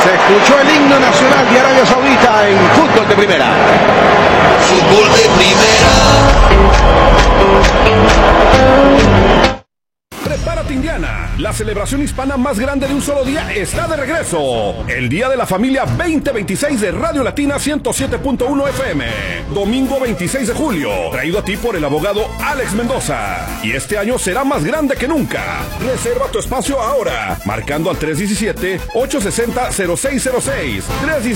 Se escuchó el himno nacional de Arabia Saudita en Fútbol de Primera. Fútbol de Primera. Prepárate, Indiana. La celebración hispana más grande de un solo día está de regreso. El Día de la Familia 2026 de Radio Latina 107.1 FM. Domingo 26 de julio. Traído a ti por el abogado Alex Mendoza. Y este año será más grande que nunca. Reserva tu espacio ahora. Marcando al 317-860-0606.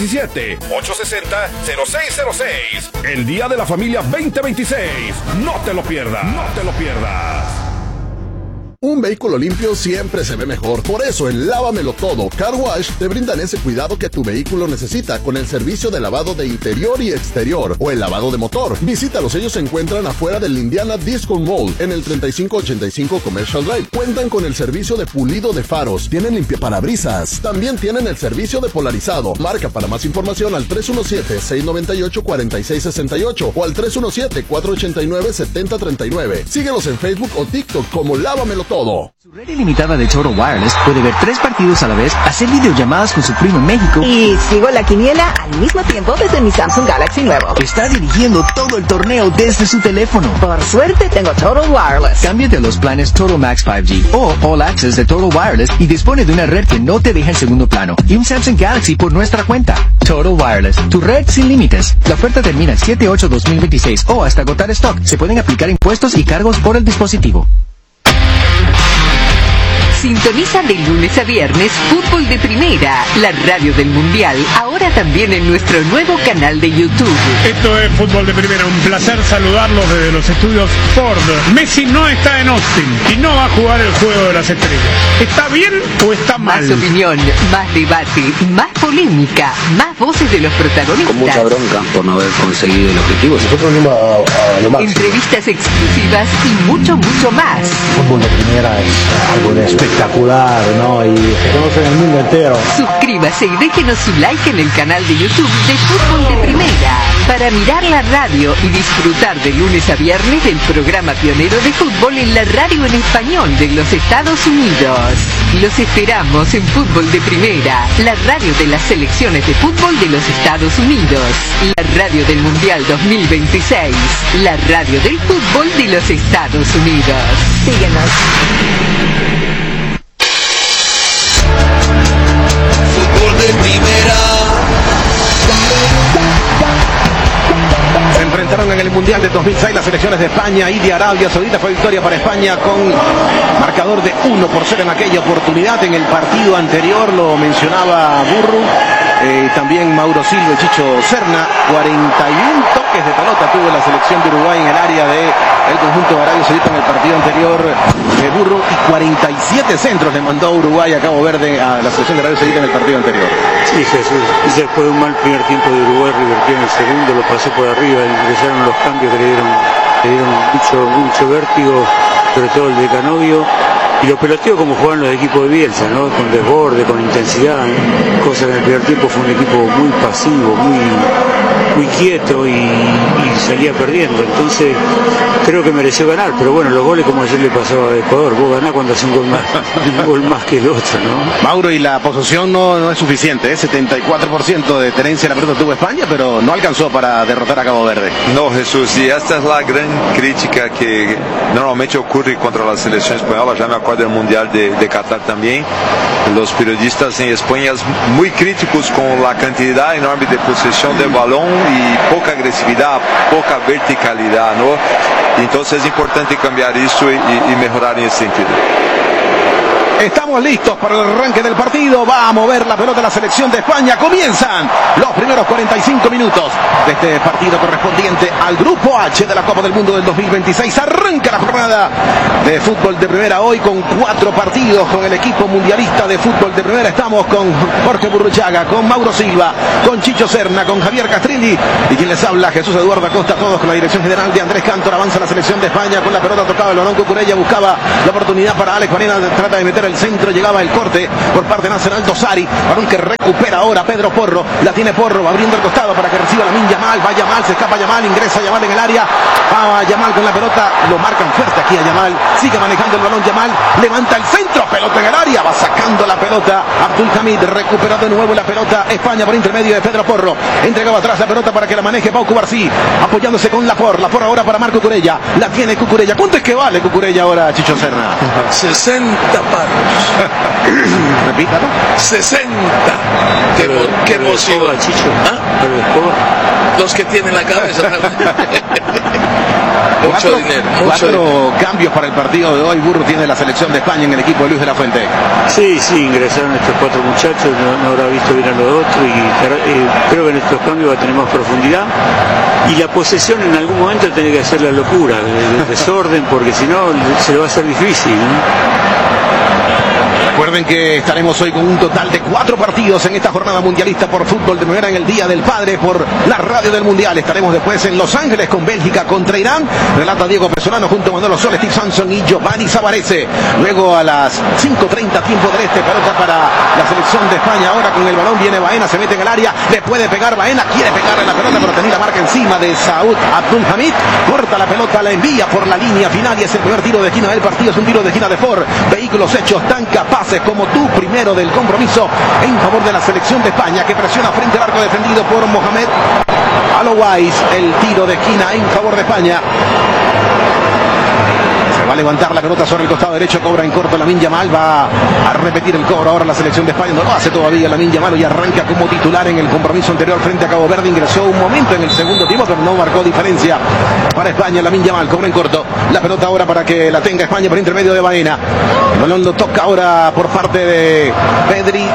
317-860-0606. El Día de la Familia 2026. No te lo pierdas. No te lo pierdas. Un vehículo limpio siempre se ve mejor. Por eso en Lávamelo Todo Car Wash te brindan ese cuidado que tu vehículo necesita con el servicio de lavado de interior y exterior o el lavado de motor. Visítalos, ellos se encuentran afuera del Indiana Disco Mall en el 3585 Commercial Drive. Cuentan con el servicio de pulido de faros, tienen limpiaparabrisas, también tienen el servicio de polarizado. Marca para más información al 317-698-4668 o al 317-489-7039. Síguelos en Facebook o TikTok como Lávamelo Todo. Su red ilimitada de Total Wireless puede ver 3 partidos a la vez, hacer videollamadas con su primo en México y sigo la quiniela al mismo tiempo desde mi Samsung Galaxy nuevo. Está dirigiendo todo el torneo desde su teléfono. Por suerte tengo Total Wireless. Cámbiate a los planes Total Max 5G o All Access de Total Wireless y dispone de una red que no te deja en segundo plano y un Samsung Galaxy por nuestra cuenta. Total Wireless, tu red sin límites. La oferta termina el 7/8/2026 o hasta agotar stock. Se pueden aplicar impuestos y cargos por el dispositivo. Sintoniza de lunes a viernes Fútbol de Primera, la radio del Mundial, ahora también en nuestro nuevo canal de YouTube. Esto es Fútbol de Primera, un placer saludarlos desde los estudios Ford. Messi no está en Austin y no va a jugar el Juego de las Estrellas. ¿Está bien o está mal? Más opinión, más debate, más polémica, más voces de los protagonistas. Con mucha bronca por no haber conseguido el objetivo. Nosotros venimos a lo máximo. Entrevistas exclusivas y mucho más. Fútbol de Primera es algo de espectacular, ¿no? Y se conoce en el mundo entero. Suscríbase y déjenos su like en el canal de YouTube de Fútbol de Primera para mirar la radio y disfrutar de lunes a viernes del programa pionero de fútbol en la radio en español de los Estados Unidos. Los esperamos en Fútbol de Primera, la radio de las selecciones de fútbol de los Estados Unidos, la radio del Mundial 2026, la radio del fútbol de los Estados Unidos. Síguenos. Fútbol de Primera. Se enfrentaron en el Mundial de 2006 las selecciones de España y de Arabia Saudita. Fue victoria para España con marcador de 1-0 en aquella oportunidad. En el partido anterior lo mencionaba Burru, también Mauro Silva y Chicho Serna. 41 toques de pelota tuvo la selección de Uruguay en el área del conjunto de Arabia Saudita en el partido anterior de Burru, y 47 centros le mandó Uruguay a Cabo Verde a la selección de Arabia Saudita en el partido anterior. Sí, Jesús, después de un mal primer tiempo de Uruguay, revirtió en el segundo, lo pasó por arriba, ingresaron los cambios que le dieron mucho vértigo, sobre todo el de Canovio, y los peloteos como jugaban los equipos de Bielsa, ¿no? Con desborde, con intensidad, cosa que en el primer tiempo fue un equipo muy pasivo, muy quieto y salía perdiendo. Entonces creo que mereció ganar, pero bueno, los goles como ayer le pasó a Ecuador, vos ganás cuando haces un gol más que el otro, ¿no? Mauro, y la posesión no es suficiente, 74% de tenencia en la pelota tuvo España, pero no alcanzó para derrotar a Cabo Verde. No, Jesús, y esta es la gran crítica que normalmente ocurre contra la selección española. Ya me acuerdo del Mundial de Qatar también. Los periodistas en España muy críticos con la cantidad enorme de posesión del balón y poca agresividad, poca verticalidad, ¿no? Entonces es importante cambiar eso y mejorar en ese sentido. Estamos listos para el arranque del partido. Va a mover la pelota la selección de España. Comienzan los primeros 45 minutos de este partido correspondiente al Grupo H de la Copa del Mundo del 2026. Arranca la jornada de Fútbol de Primera hoy con 4 partidos con el equipo mundialista de Fútbol de Primera. Estamos con Jorge Burruchaga, con Mauro Silva, con Chicho Serna, con Javier Castrilli y quien les habla, Jesús Eduardo Acosta, todos con la dirección general de Andrés Cantor. Avanza la selección de España con la pelota tocada. El balón Cucurella buscaba la oportunidad para Alex Varela, trata de meter el centro, llegaba el corte por parte nacional Dosari, balón que recupera ahora Pedro Porro, la tiene Porro, va abriendo el costado para que reciba Lamine Yamal, va Yamal, se escapa Yamal, ingresa Yamal en el área, va Yamal con la pelota, lo marcan fuerte aquí a Yamal, sigue manejando el balón Yamal, levanta el centro, pelota en el área, va sacando la pelota Abdulhamid, recupera de nuevo la pelota España por intermedio de Pedro Porro, entregaba atrás la pelota para que la maneje Pau Cubarsí, apoyándose con Lapor ahora para Marco Cucurella, la tiene Cucurella. ¿Cuánto es que vale Cucurella ahora, Chicho Serna? 60 palos. Repítalo. 60. Qué emoción. Chicho. ¿Ah? Los que tienen la cabeza. Mucho dinero. Cuatro cambios para el partido de hoy. Burro tiene la selección de España en el equipo de Luis de la Fuente. Sí, ingresaron estos 4 muchachos, no habrá visto bien a los otros y creo que en estos cambios va a tener más profundidad y la posesión en algún momento tiene que hacer la locura, el desorden, porque si no se le va a hacer difícil, ¿no? Recuerden que estaremos hoy con un total de 4 partidos en esta jornada mundialista por fútbol de primera en el Día del Padre por la radio del Mundial. Estaremos después en Los Ángeles con Bélgica contra Irán. Relata Diego Pesolano junto a Manolo Sol, Steve Samson y Giovanni Savarese. Luego a las 5:30 tiempo del este, pelota para la selección de España. Ahora con el balón viene Baena, se mete en el área, le puede pegar Baena, quiere pegarle la pelota, pero tenía la marca encima de Saud Abdulhamid. Corta la pelota, la envía por la línea final y es el primer tiro de esquina del partido. Es un tiro de esquina de Ford. Vehículos hechos tan capaces como tú, primero del compromiso en favor de la selección de España, que presiona frente al arco defendido por Mohamed Alouais. El tiro de esquina en favor de España. Va a levantar la pelota sobre el costado derecho, cobra en corto Lamine Yamal, va a repetir el cobro ahora la selección de España, no lo hace todavía Lamine Yamal y arranca como titular en el compromiso anterior frente a Cabo Verde, ingresó un momento en el segundo tiempo, pero no marcó diferencia para España. Lamine Yamal cobra en corto, la pelota ahora para que la tenga España por intermedio de Baena, el balón lo toca ahora por parte de Pedri,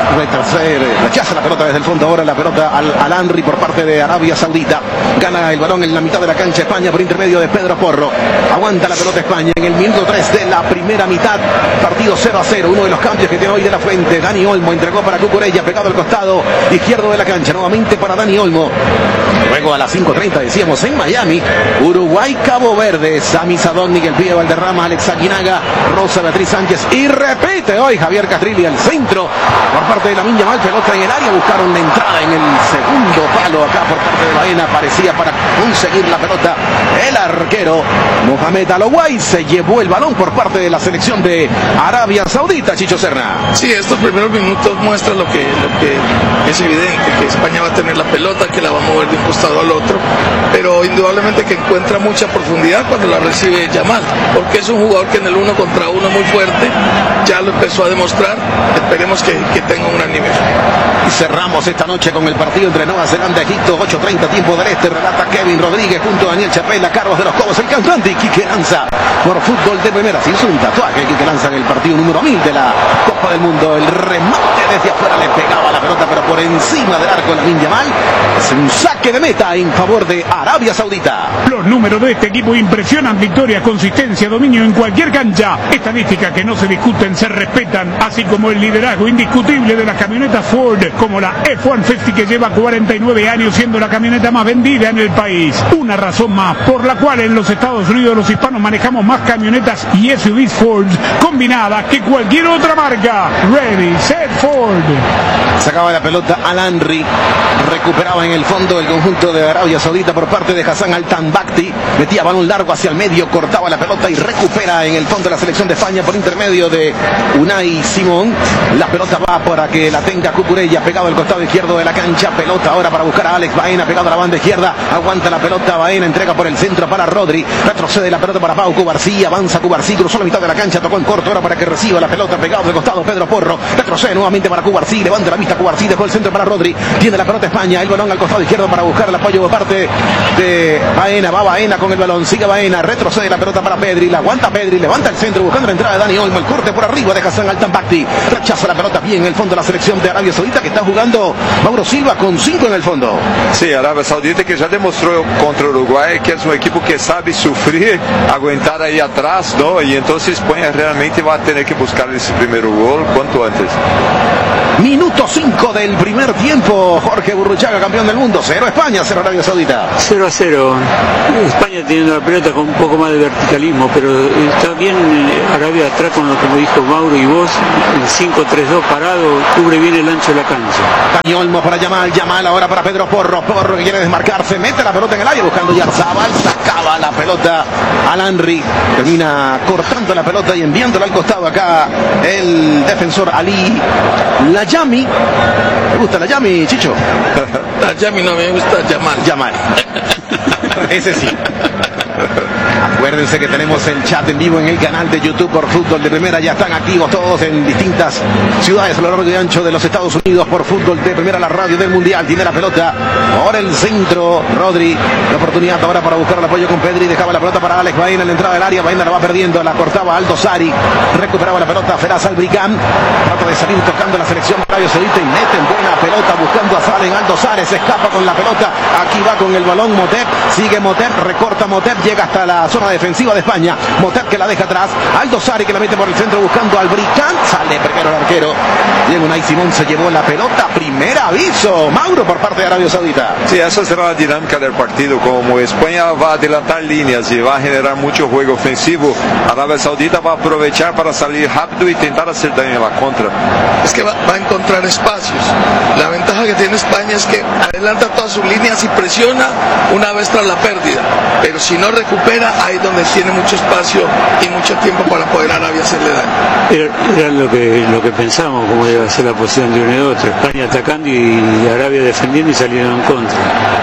rechaza la pelota desde el fondo, ahora la pelota al Henry por parte de Arabia Saudita, gana el balón en la mitad de la cancha España por intermedio de Pedro Porro, aguanta la pelota España en el minuto 3 de la primera mitad, partido 0-0, uno de los cambios que tiene hoy de la Fuente. Dani Olmo entregó para Cucurella, pegado al costado izquierdo de la cancha, nuevamente para Dani Olmo. Luego a las 5:30 decíamos en Miami, Uruguay, Cabo Verde, Sami Sadón, Miguel Pío Valderrama, Alex Aguinaga, Rosa Beatriz Sánchez y repite hoy Javier Castrilli al centro por parte de Lamine Yamal, pelota en el área, buscaron la entrada en el segundo palo acá por parte de Baena, parecía para conseguir la pelota el arquero Mohamed Alouais, se llevó el balón por parte de la selección de Arabia Saudita. Chicho Serna. Sí, estos primeros minutos muestran lo que es evidente, que España va a tener la pelota, que la va a mover de un costado al otro, pero indudablemente que encuentra mucha profundidad cuando la recibe Yamal, porque es un jugador que en el 1 contra 1 muy fuerte, ya lo empezó a demostrar, esperemos que tenga un gran nivel. Y cerramos esta noche con el partido entre Nueva Zelanda y Egipto, 8:30 tiempo del este, relata Kevin Rodríguez junto a Daniel Chapela, Carlos de los Cobos, el cantante y Quique Lanza por fútbol de primera, sin un tatuaje, Quique Lanza en el partido número 1000 de la Copa del Mundo, el remate desde afuera le pegaba la pelota pero por encima del arco Lamine Yamal, es un saque de meta en favor de Arabia Saudita. Los números de este equipo impresionan: victoria, consistencia, dominio en cualquier cancha, estadísticas que no se discuten, se respetan, así como el liderazgo indiscutible de las camionetas Ford, como la F-150 que lleva 49 años siendo la camioneta más vendida en el país. Una razón más por la cual en los Estados Unidos los hispanos manejamos más camionetas y SUVs Ford combinadas que cualquier otra marca. Ready, set, Ford. Sacaba la pelota al Henry, recuperaba en el fondo el conjunto de Arabia Saudita por parte de Hassan Al-Tambakti, metía balón largo hacia el medio, cortaba la pelota y recupera en el fondo la selección de España por intermedio de Unai Simón. La pelota va para que la tenga Cucurella, pegado al costado izquierdo de la cancha, pelota ahora para buscar a Alex Baena, pegado a la banda izquierda, aguanta la pelota Baena, entrega por el centro para Rodri, retrocede la pelota para Pau Cubarsí, avanza Cubarsí, cruzó la mitad de la cancha, tocó en corto ahora para que reciba la pelota, pegado de costado Pedro Porro, retrocede nuevamente para Cubarsí, levanta la vista Cubarsí, dejó el centro para Rodri, tiene la pelota España, el balón al costado izquierdo para buscar el apoyo de parte de Baena, va Baena con el balón, sigue Baena, retrocede la pelota para Pedri, la aguanta Pedri, levanta el centro buscando la entrada de Dani Olmo, el corte por arriba de Hassan Al-Tambakti, rechaza la pelota bien en el fondo de la selección de Arabia Saudita que está jugando Mauro Silva con 5 en el fondo. Sí, Arabia Saudita que ya demostró contra Uruguay que es un equipo que sabe sufrir, aguantar ahí atrás, ¿no? Y entonces España realmente va a tener que buscar ese primer gol cuanto antes. Minuto 5 del primer tiempo. Jorge Burruchaga, campeón del mundo. 0 España, 0 Arabia Saudita. 0-0. España teniendo la pelota con un poco más de verticalismo, pero está bien Arabia atrás con lo que me dijo Mauro y vos, el 5-3-2 parado, cubre bien el ancho de la cancha. Dani Olmo para Yamal ahora para Pedro Porro que quiere desmarcarse, mete la pelota en el aire buscando ya Zabal, sacaba la pelota al Henry, termina cortando la pelota y enviándola al costado acá el defensor Ali Layami. ¿Te gusta Layami, Chicho? Layami no me gusta, Yamal. Ese sí. Acuérdense que tenemos el chat en vivo en el canal de YouTube por Fútbol de Primera. Ya están activos todos en distintas ciudades a lo largo y ancho de los Estados Unidos por Fútbol de Primera, la radio del Mundial. Tiene la pelota por el centro Rodri. La oportunidad ahora para buscar el apoyo con Pedri. Dejaba la pelota para Alex Baena en la entrada del área. Baena la va perdiendo. La cortaba Aldo Sari. Recuperaba la pelota Feraz Albricán. Trata de salir tocando la selección Arabia Saudita y meten buena pelota buscando a Salen. Aldo Sari se escapa con la pelota. Aquí va con el balón Motep. Sigue Motep. Recorta Motep. Llega hasta la zona defensiva de España. Motep que la deja atrás. Aldo Sari que la mete por el centro buscando al Albricán. Sale primero el arquero. Diego Unai Simón se llevó la pelota. Primer aviso, Mauro, por parte de Arabia Saudita. Sí, esa será la dinámica del partido. Como España va a adelantar líneas y va a generar mucho juego ofensivo, Arabia Saudita va a aprovechar para salir rápido y intentar hacer daño en la contra. Es que va a encontrar espacios. La ventaja que tiene España es que adelanta todas sus líneas y presiona una vez tras la pérdida. Pero si no recupera, ahí es donde tiene mucho espacio y mucho tiempo para poder Arabia hacerle daño. Era lo que pensamos, cómo iba a ser la posición de uno y otro. España atacando y Arabia defendiendo y salieron en contra.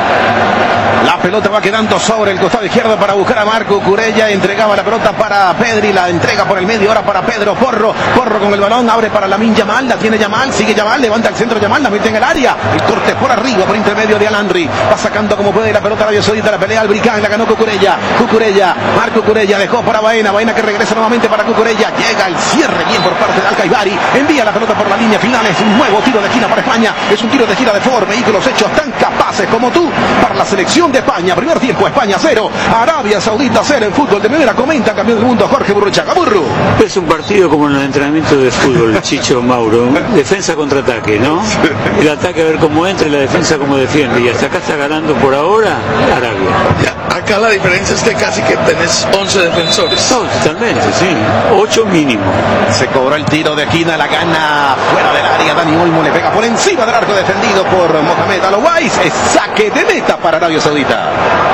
La pelota va quedando sobre el costado izquierdo para buscar a Marco Curella. Entregaba la pelota para Pedri. La entrega por el medio ahora para Pedro Porro. Porro con el balón. Abre para Lamine Yamal. La tiene Yamal. Sigue Yamal. Levanta el centro Yamal. La mete en el área. El corte por arriba por intermedio de Al-Henry. Va sacando como puede la pelota Arabia Saudita. La pelea Albricán. La ganó Cucurella. Marco Curella dejó para Baena. Baena que regresa nuevamente para Cucurella. Llega el cierre bien por parte de Al-Kaibari. Envía la pelota por la línea final. Es un nuevo tiro de esquina para España. Es un tiro de gira de Ford. Vehículos hechos tan capaces como tú para la selección de España. Primer tiempo, España 0, Arabia Saudita 0 en fútbol de primera. Comenta campeón del mundo Jorge Burruchaga. Burru. Es un partido como en el entrenamiento de fútbol, Chicho, Mauro. Defensa contra ataque, ¿no? El ataque a ver cómo entra y la defensa cómo defiende. Y hasta acá está ganando por ahora Arabia. Ya, acá la diferencia es que casi que tenés 11 defensores. No, totalmente, sí. 8 mínimo. Se cobró el tiro de esquina, la gana fuera del área. Dani Olmo le pega por encima del arco defendido por Mohamed Al-Owais. Es saque de meta para Arabia Saudita.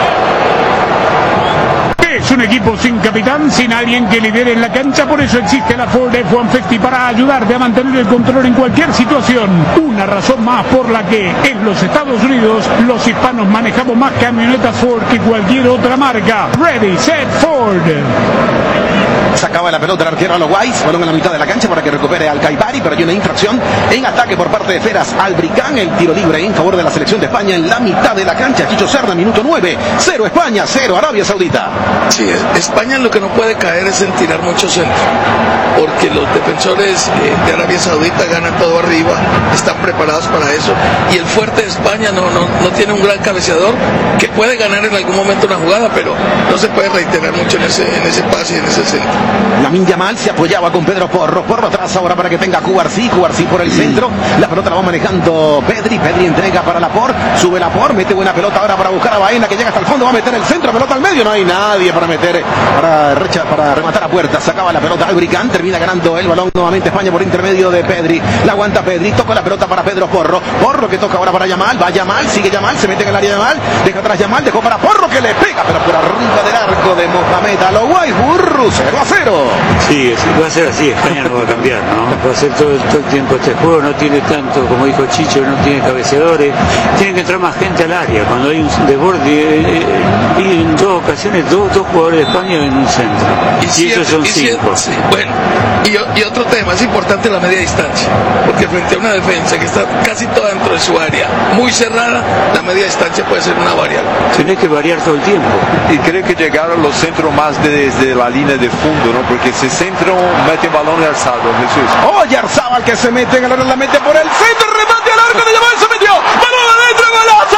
Es un equipo sin capitán, sin alguien que lidere en la cancha, por eso existe la Ford F-150 para ayudarte a mantener el control en cualquier situación. Una razón más por la que en los Estados Unidos los hispanos manejamos más camionetas Ford que cualquier otra marca. Ready, set, Ford. Sacaba la pelota el arquero Al-Owais, balón en la mitad de la cancha para que recupere Al-Kaibari, pero hay una infracción en ataque por parte de Feraz Albricán. El tiro libre en favor de la selección de España en la mitad de la cancha. Chicho Serna, minuto 9, 0 España, 0 Arabia Saudita. Sí, España lo que no puede caer es en tirar mucho centro, porque los defensores de Arabia Saudita ganan todo arriba, están preparados para eso, y el fuerte de España no tiene un gran cabeceador que puede ganar en algún momento una jugada, pero no se puede reiterar mucho en ese pase y en ese centro. Lamine Yamal se apoyaba con Pedro Porro. Porro atrás ahora para que tenga Cubarsí por el centro. La pelota la va manejando Pedri. Pedri entrega para Laporte. Sube Laporte, mete buena pelota ahora para buscar a Baena que llega hasta el fondo. Va a meter el centro, pelota al medio. No hay nadie para meter, para rematar a puerta. Sacaba la pelota Albricán. Termina ganando el balón nuevamente España por intermedio de Pedri. La aguanta Pedri. Toca la pelota para Pedro Porro. Porro que toca ahora para Yamal. Va Yamal, sigue Yamal. Se mete en el área de Yamal. Deja atrás Yamal. Dejó para Porro que le pega, pero por arriba del arco de Mohamed Al-Owais. Burru 0-0. Sí, va a ser así, España no va a cambiar, ¿no? Va a ser todo el tiempo este juego, no tiene tanto, como dijo Chicho, no tiene cabeceadores, tiene que entrar más gente al área, cuando hay un desborde, y en dos ocasiones dos jugadores de España en un centro, y esos son 5. Sí, bueno, y otro tema, es importante la media distancia, porque frente a una defensa que está casi toda dentro de su área, muy cerrada, la media distancia puede ser una variable. Tenés que variar todo el tiempo. Y creo que llegaron los centros más desde la línea de fondo mundo, ¿no? Porque ese centro mete balón de Arzabal, Jesús. Oye, Arzabal que se mete en el área, la mete por el centro, remate al arco de Yamal, se metió, balón adentro, golazo.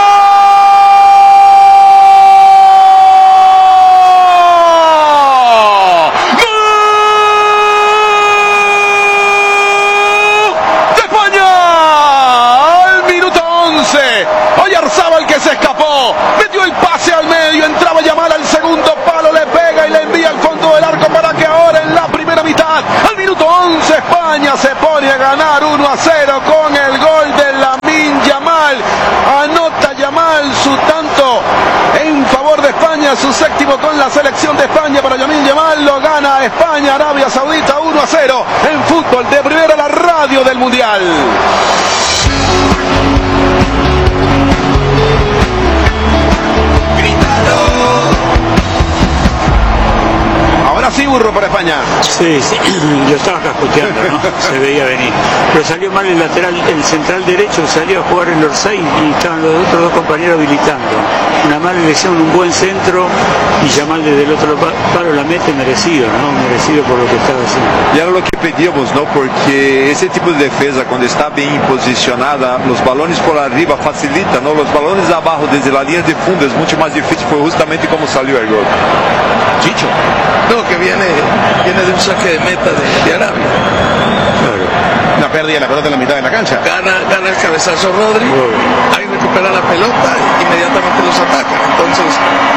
Oye, Arzabal que se escapó, metió el pase al medio, entraba Yamal al segundo palo, le pega y le envía al fondo del arco para que ahora en la primera mitad, al minuto 11, España se pone a ganar 1-0 con el gol de Lamine Yamal. Anota Yamal su tanto en favor de España, su séptimo con la selección de España para Lamine Yamal. Lo gana España, Arabia Saudita 1-0 en fútbol de primera, la radio del Mundial. Ahora sí, Burro, para España. Sí, yo estaba cascoteando, ¿no? Se veía venir. Pero salió mal el lateral, el central derecho, salió a jugar en Orsay y estaban los otros dos compañeros habilitando. Una mala elección, un buen centro, y Yamal desde el otro palo la mete merecido, ¿no? Merecido por lo que estaba haciendo. Y era lo que pedíamos, ¿no? Porque ese tipo de defensa, cuando está bien posicionada, los balones por arriba facilitan, ¿no? Los balones abajo, desde la línea de fondo, es mucho más difícil, fue justamente como salió el gol. Chicho. No, que viene de un saque de meta de Arabia. Claro. Una pérdida de la pelota en la mitad de la cancha. Gana el cabezazo Rodri, ahí recupera la pelota, inmediatamente los ataca. Entonces,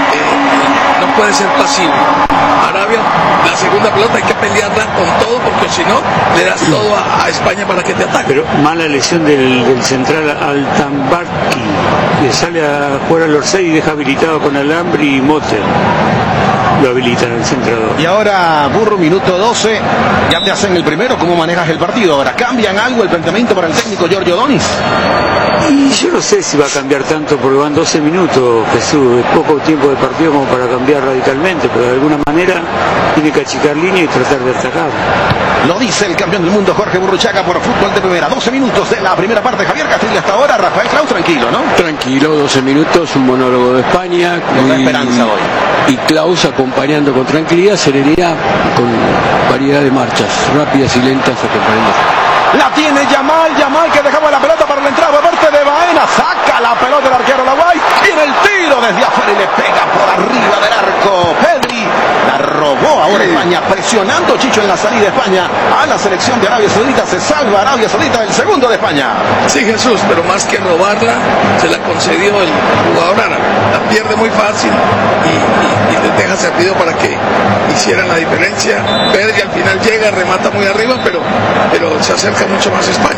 no puede ser pasivo. Arabia, la segunda pelota hay que pelearla con todo, porque si no, le das todo a España para que te ataque. Pero mala lesión del central Altambarki, que sale a jugar al Orsay y deja habilitado con Alambri y Motter. Lo habilitan el centrador. Y ahora, Burro, minuto 12, ya te hacen el primero. ¿Cómo manejas el partido? Ahora, ¿cambian algo el planteamiento para el técnico Giorgio Donis? Y yo no sé si va a cambiar tanto, porque van 12 minutos, Jesús, es poco tiempo de partido como para cambiar radicalmente, pero de alguna manera tiene que achicar línea y tratar de atacar. Lo dice el campeón del mundo Jorge Burruchaga por fútbol de primera. 12 minutos de la primera parte. Javier Castillo hasta ahora. Rafael Klaus, tranquilo, ¿no? Tranquilo, 12 minutos, un monólogo de España. Con la esperanza hoy. Y Klaus acompañando con tranquilidad, serenidad, con variedad de marchas rápidas y lentas acompañando. La tiene Yamal que dejaba la pelota para la entrada por parte de Baena. Saca la pelota el arquero Laguay. Viene el tiro desde afuera y le pega por arriba del arco. Pedri la robó ahora España, presionando Chicho en la salida de España a la selección de Arabia Saudita. Se salva Arabia Saudita del segundo de España. Sí, Jesús, pero más que robarla, se la concedió el jugador árabe. La pierde muy fácil y les deja servido para que hicieran la diferencia. Pedri al final llega, remata muy arriba, pero se acerca mucho más a España.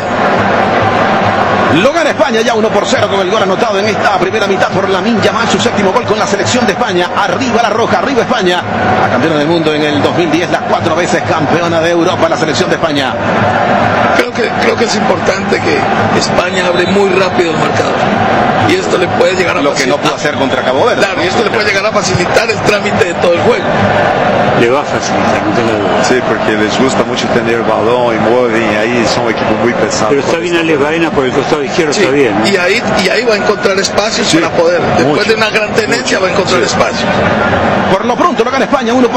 Lo gana España ya 1-0 con el gol anotado en esta primera mitad por Lamine Yamal, su séptimo gol con la selección de España. Arriba la roja, arriba España, la campeona del mundo en el 2010, las 4 veces campeona de Europa, la selección de España. Creo que es importante que España abre muy rápido el marcador. Y esto le puede llegar a lo que no pudo hacer contra Cabo Verde. Claro, y esto le puede llegar a facilitar el trámite de todo el juego. Le va a facilitar, no tenga duda. Sí, porque les gusta mucho tener el balón y mueven, y ahí son equipos muy pesados. Pero está bien Alex Baena por el costado izquierdo, sí, está bien, ¿no? Y ahí va a encontrar espacios, sí, para poder. Después mucho, de una gran tenencia va a encontrar espacios. Por lo pronto lo gana España 1-0.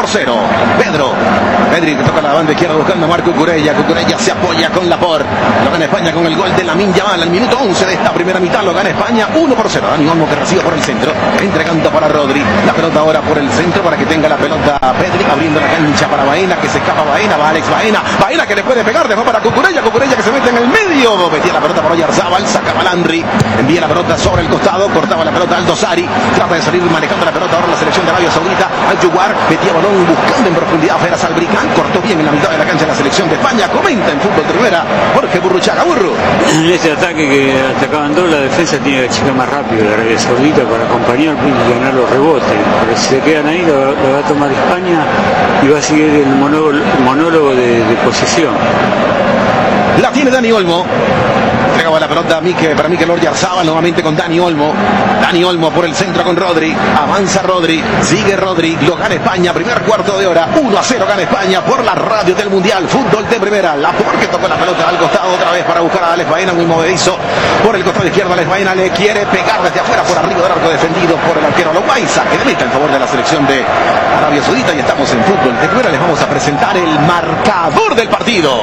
Pedri que toca la banda izquierda buscando a Marco Cucurella. Cucurella se apoya con Laporte. Lo gana España con el gol de Lamine Yamal al minuto 11 de esta primera mitad. Lo gana España 1-0. Dani Olmo que recibe por el centro, entregando para Rodri. La pelota ahora por el centro para que tenga la pelota Pedri, abriendo la cancha para Baena, que se escapa Baena, va Alex Baena que le puede pegar, dejó para Cucurella que se mete en el medio, metía la pelota por Oyarzabal, sacaba Landry, envía la pelota sobre el costado, cortaba la pelota Aldo Sari, trata de salir manejando la pelota ahora la selección de Arabia Saudita. Al-Juwar metía balón buscando en profundidad a Feras Albricán, cortó bien en la mitad de la cancha la selección de España. Comenta en fútbol de primera Jorge Burruchaga. Burro, en este ataque que atacaban dos, la defensa tiene que chicar más rápido la Arabia Saudita para acompañar y ganar los rebotes, pero si se quedan ahí lo va a tomar España y va a seguir el monólogo de posesión. La tiene Dani Olmo, entrega Entregaba la pelota para Mikel Oyarzábal, nuevamente con Dani Olmo. Dani Olmo por el centro con Rodri. Avanza Rodri, sigue Rodri. Lo gana España, primer cuarto de hora. 1-0 gana España por la radio del Mundial. Fútbol de primera. Laporte tocó la pelota al costado otra vez para buscar a Alex Baena, muy movedizo. Por el costado izquierdo, Alex Baena le quiere pegar desde afuera por arriba del arco, defendido por el arquero Loaiza, que limita en favor de la selección de Arabia Saudita. Y estamos en Fútbol de primera. Les vamos a presentar el marcador del partido.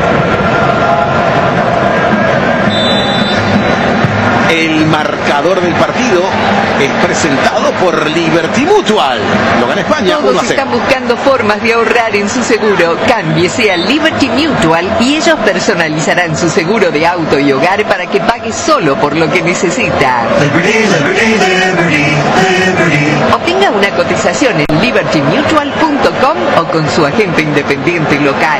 El marcador del partido es presentado por Liberty Mutual. Lo gana España. Todos están buscando formas de ahorrar en su seguro. Cámbiese a Liberty Mutual y ellos personalizarán su seguro de auto y hogar para que pague solo por lo que necesita. Obtenga una cotización en libertymutual.com o con su agente independiente local.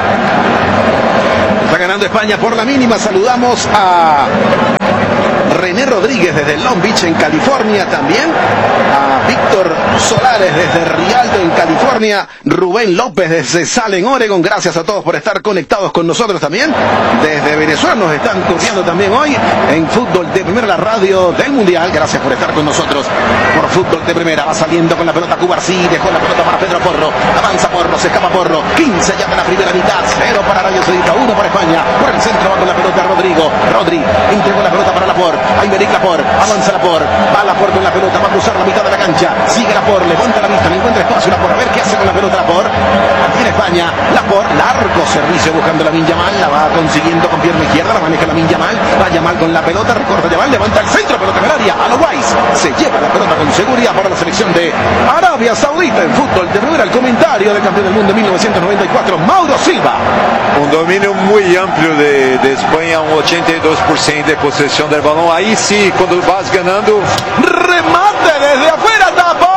Está ganando España por la mínima. Saludamos a René Rodríguez desde Long Beach en California, también a Víctor Solares desde Rialto en California, Rubén López desde Salem, Oregon. Gracias a todos por estar conectados con nosotros también. Desde Venezuela nos están curtiendo también hoy en Fútbol de Primera, la radio del Mundial. Gracias por estar con nosotros por Fútbol de Primera. Va saliendo con la pelota Cubarsí, dejó la pelota para Pedro Porro, avanza Porro, se escapa Porro, 15 ya de la primera mitad, 0 para Arabia Saudita, 1 para España. Por el centro va con la pelota Rodrigo, Rodri entregó la pelota para Laporte. Aymeric Laporte, avanza Laporte, va Laporte con la pelota, va a cruzar la mitad de la cancha, sigue Laporte, levanta la vista, no encuentra espacio Laporte, a ver qué hace con la pelota Laporte. Tiene España, Laporte, largo servicio buscando la Lamine Yamal, la va consiguiendo con pierna izquierda, la maneja Lamine Yamal, va Yamal con la pelota, recorta Yamal, levanta el centro, pelota en el área, a lo Weiss, se lleva la pelota con seguridad para la selección de Arabia Saudita en Fútbol de Primera. El comentario del campeón del mundo 1994, Mauro Silva. Un dominio muy amplio de España, un 82% de posesión del balón. Ahí sí, cuando vas ganando, remate desde afuera,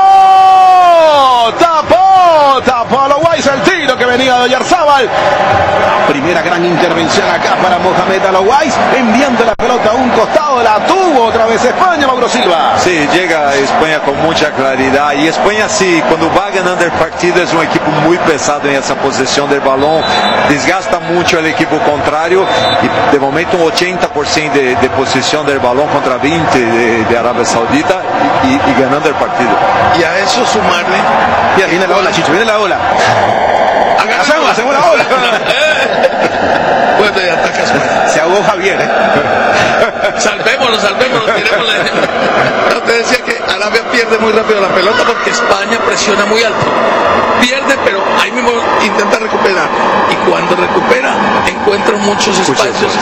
tapó a lo Weiss el tiro que venía de Oyarzábal. Primera gran intervención acá para Mohamed Alouais, enviando la pelota a un costado, la tuvo otra vez España, Mauro Silva. Sí, llega España con mucha claridad, y España sí, cuando va ganando el partido es un equipo muy pesado en esa posesión del balón, desgasta mucho el equipo contrario, y de momento un 80% de posesión del balón contra 20 de Arabia Saudita, y ganando el partido. Y a eso sumarle, ya viene la ola, Chicho, viene la ola. Hacemos la ola. Bueno, y ataca España. Se ahogó Javier, Salvémoslo, tirémosle. No, te decía que Arabia pierde muy rápido la pelota porque España presiona muy alto. Pierde, pero ahí mismo intenta recuperar. Y cuando recupera, encuentra muchos espacios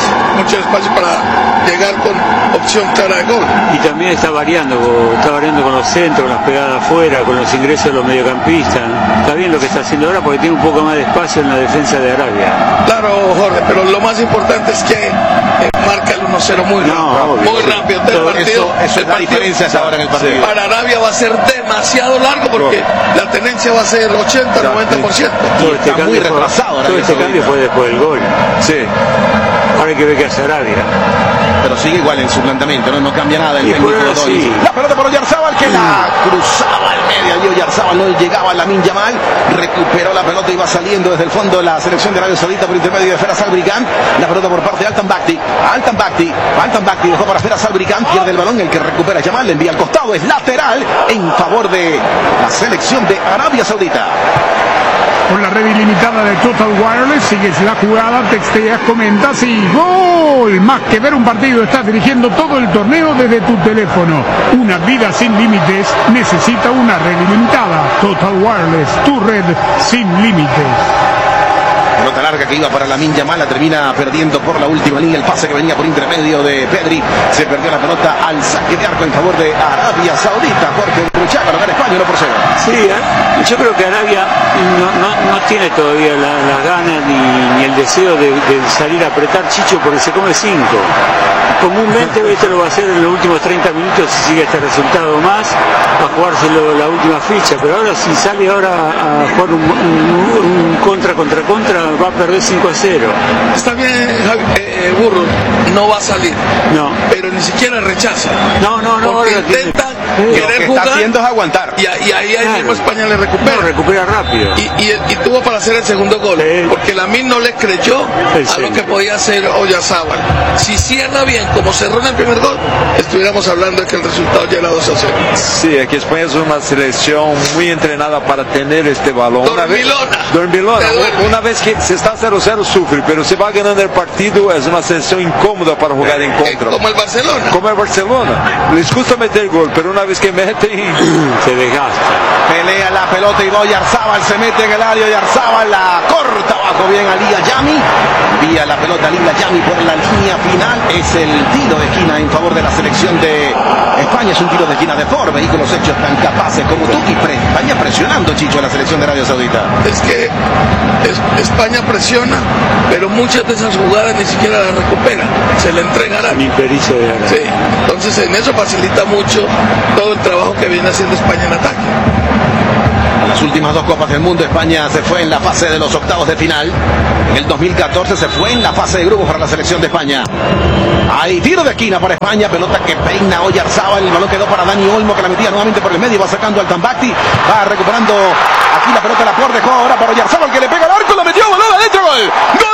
para llegar con opción clara de gol. Y también está variando con los centros, con las pegadas afuera, con los ingresos de los mediocampistas. Está bien lo que está haciendo ahora porque tiene un poco más de espacio en la defensa de Arabia. Claro, Jorge, pero lo más importante es que marca el 1-0 muy rápido. Eso es la diferencia ahora en el partido. Sí. Para Arabia va a ser demasiado largo porque la tenencia va a ser 80-90%. Todo este cambio muy retrasado. Todo este cambio fue después del gol. Sí. Ahora hay que ver qué hace Arabia. Pero sigue igual en su planteamiento, no cambia nada el técnico. Sí. La pelota por Oyarzábal, que la cruzaba al medio, y Oyarzábal no llegaba a Lamine Yamal, recuperó la pelota y va saliendo desde el fondo la selección de Arabia Saudita por intermedio de Feras Albricán. La pelota por parte de Altan Bakti dejó para Feras Albricán, pierde el balón, el que recupera Yamal, le envía al costado, es lateral en favor de la selección de Arabia Saudita. Con la red ilimitada de Total Wireless, sigues la jugada, texteas, comentas y ¡gol! Más que ver un partido, estás dirigiendo todo el torneo desde tu teléfono. Una vida sin límites necesita una red ilimitada. Total Wireless, tu red sin límites. Pelota larga que iba para Lamine Yamal, la termina perdiendo por la última línea. El pase que venía por intermedio de Pedri, se perdió la pelota al saque de arco en favor de Arabia Saudita. Jorge Bruchaga, lo gana España 1-0. Sí, yo creo que Arabia no tiene todavía las ganas ni el deseo de salir a apretar, Chicho, porque se come 5. Comúnmente esto lo va a hacer en los últimos 30 minutos si sigue este resultado más, a jugárselo la última ficha, pero ahora si sale ahora a jugar un contra, va a perder 5-0. Está bien, Burro, no va a salir. No. Pero ni siquiera rechaza. No. Porque intentan querer jugar. Está haciendo es aguantar. Y ahí mismo España le recupera. No, recupera rápido. Y tuvo para hacer el segundo gol. Porque Lamine no le creyó a lo que podía hacer Oyarzábal. Si cierra bien, como cerró en el primer gol, estuviéramos hablando de que el resultado ya era 2-0. Sí, aquí España es una selección muy entrenada para tener este balón. Dormilona. Una vez que se está 0-0 sufre, pero se va ganando el partido, es una selección incómoda para jugar en contra. Como el Barcelona. Les gusta meter gol, pero una vez que meten, se desgasta. Pelea la pelota y va Oyarzábal, se mete en el área. Oyarzábal la corta abajo bien a Lilla Yami. Envía la pelota a Lilla Yami por la línea final. Es el tiro de esquina en favor de la selección de España. Es un tiro de esquina de Ford. Vehículos hechos tan capaces como tú. Y España presionando, Chicho, a la selección de Arabia Saudita. Es que España presiona, pero muchas de esas jugadas ni siquiera las recupera. Se le entregará. Mi pericia de Arabia. Sí. Entonces en eso facilita mucho todo el trabajo que viene haciendo España en ataque. En las últimas 2 Copas del Mundo, España se fue en la fase de los octavos de final. En el 2014 se fue en la fase de grupos para la selección de España. Hay tiro de esquina para España, pelota que peina Oyarzábal. El balón quedó para Dani Olmo, que la metía nuevamente por el medio, va sacando al Tambacti, va recuperando aquí la pelota, la por dejó ahora para Oyarzábal, que le pega al arco, la metió, balón adentro, gol. ¡Gol!